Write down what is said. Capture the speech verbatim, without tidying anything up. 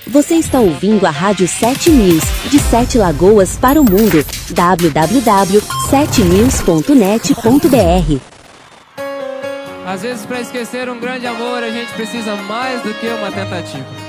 Você está ouvindo a Rádio sete News, de Sete Lagoas para o mundo. w w w ponto sete news ponto net ponto b r. Às vezes, para esquecer um grande amor, a gente precisa mais do que uma tentativa.